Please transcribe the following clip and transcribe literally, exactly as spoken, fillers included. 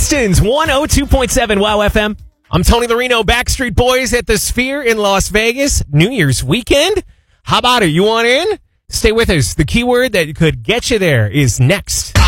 Houston's one oh two point seven Wow F M. I'm Tony Larino, Backstreet Boys at the Sphere in Las Vegas. New Year's weekend. How about it? You want in? Stay with us. The keyword that could get you there is next.